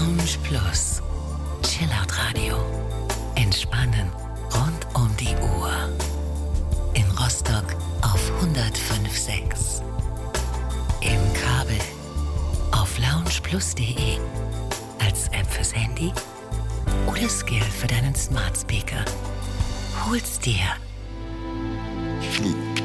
Lounge Plus. Chillout Radio. Entspannen rund um die Uhr. In Rostock auf 105.6. Im Kabel auf loungeplus.de. Als App fürs Handy oder Skill für deinen Smart Speaker. Hol's dir. Flieg.